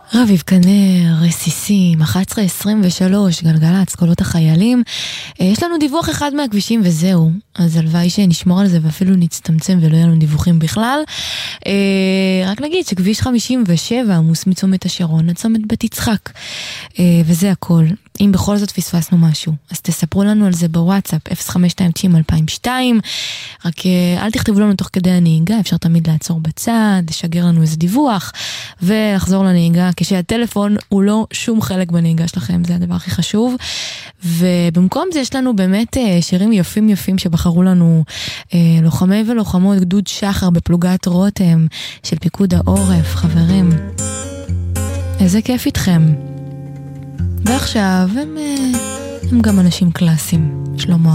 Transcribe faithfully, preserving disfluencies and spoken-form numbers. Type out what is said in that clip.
רביב כנר, רסיסים, אחת עשרה עשרים ושלוש, גלגלצ, קולות החיילים. יש לנו דיווח אחד מהכבישים וזהו. אז הלוואי שנשמור על זה ואפילו נצטמצם ולא יהיה לנו דיווחים בכלל. רק נגיד שכביש חמישים ושבע עמוס מצומת השרון עד צומת בת יצחק. וזה הכל. אם בכל זאת פספסנו משהו, אז תספרו לנו על זה בוואטסאפ אפס חמש שתיים תשעים אלפיים ושתיים. רק אל תכתבו לנו תוך כדי הנהיגה, אפשר תמיד לעצור בצד, לשגר לנו איזה דיווח ולחזור לנהיגה, כשהטלפון הוא לא שום חלק בנהיגה שלכם, זה הדבר הכי חשוב. ובמקום זה יש לנו באמת שירים יפים יפים שבחרו לנו לוחמי ולוחמות גדוד שחר בפלוגת רותם של פיקוד העורף. חברים, איזה כיף איתכם. ועכשיו הם, הם גם אנשים קלאסיים. שלמה